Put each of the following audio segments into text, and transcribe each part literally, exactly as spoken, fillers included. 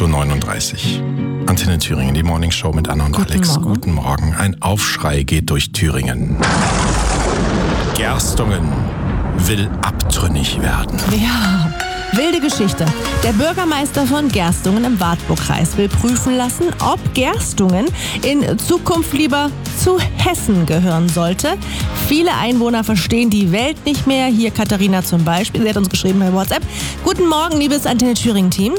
Uhr neununddreißig. Antenne Thüringen, die Morning Show mit Anna und Guten Alex. Morgen. Guten Morgen. Ein Aufschrei geht durch Thüringen. Gerstungen will abtrünnig werden. Ja, wilde Geschichte. Der Bürgermeister von Gerstungen im Wartburgkreis will prüfen lassen, ob Gerstungen in Zukunft lieber zu Hessen gehören sollte. Viele Einwohner verstehen die Welt nicht mehr. Hier Katharina zum Beispiel. Sie hat uns geschrieben bei WhatsApp. Guten Morgen, liebes Antenne Thüringen-Team.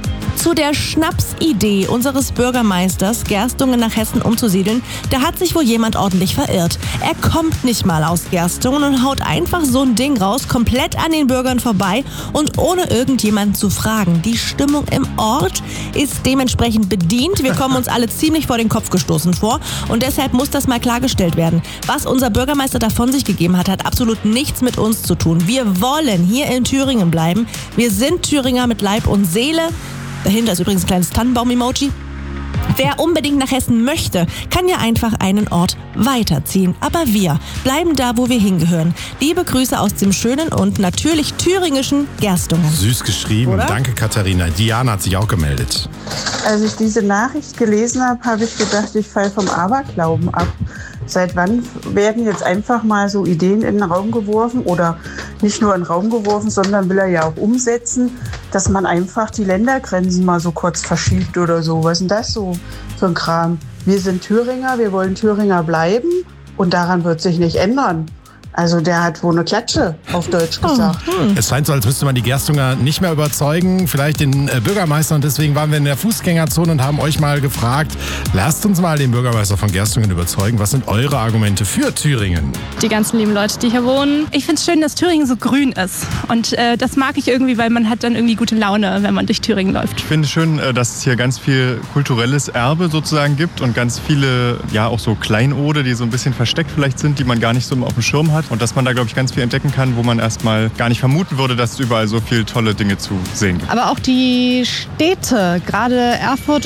Zu der Schnapsidee unseres Bürgermeisters, Gerstungen nach Hessen umzusiedeln, da hat sich wohl jemand ordentlich verirrt. Er kommt nicht mal aus Gerstungen und haut einfach so ein Ding raus, komplett an den Bürgern vorbei und ohne irgendjemanden zu fragen. Die Stimmung im Ort ist dementsprechend bedient. Wir kommen uns alle ziemlich vor den Kopf gestoßen vor und deshalb muss das mal klargestellt werden. Was unser Bürgermeister da von sich gegeben hat, hat absolut nichts mit uns zu tun. Wir wollen hier in Thüringen bleiben. Wir sind Thüringer mit Leib und Seele. Dahinter ist übrigens ein kleines Tannenbaum-Emoji. Wer unbedingt nach Hessen möchte, kann ja einfach einen Ort weiterziehen. Aber wir bleiben da, wo wir hingehören. Liebe Grüße aus dem schönen und natürlich thüringischen Gerstungen. Süß geschrieben. Oder? Danke, Katharina. Diana hat sich auch gemeldet. Als ich diese Nachricht gelesen habe, habe ich gedacht, ich falle vom Aberglauben ab. Seit wann werden jetzt einfach mal so Ideen in den Raum geworfen oder nicht nur in den Raum geworfen, sondern will er ja auch umsetzen, dass man einfach die Ländergrenzen mal so kurz verschiebt oder so. Was ist denn das so für ein Kram? Wir sind Thüringer, wir wollen Thüringer bleiben und daran wird sich nicht ändern. Also der hat wohl eine Klatsche, auf Deutsch gesagt. Oh, hm. Es scheint so, als müsste man die Gerstunger nicht mehr überzeugen, vielleicht den äh, Bürgermeister. Und deswegen waren wir in der Fußgängerzone und haben euch mal gefragt, lasst uns mal den Bürgermeister von Gerstungen überzeugen. Was sind eure Argumente für Thüringen? Die ganzen lieben Leute, die hier wohnen. Ich finde es schön, dass Thüringen so grün ist. Und äh, das mag ich irgendwie, weil man hat dann irgendwie gute Laune, wenn man durch Thüringen läuft. Ich finde es schön, dass es hier ganz viel kulturelles Erbe sozusagen gibt und ganz viele, ja auch so Kleinode, die so ein bisschen versteckt vielleicht sind, die man gar nicht so auf dem Schirm hat. Und dass man da, glaube ich, ganz viel entdecken kann, wo man erstmal gar nicht vermuten würde, dass es überall so viele tolle Dinge zu sehen gibt. Aber auch die Städte, gerade Erfurt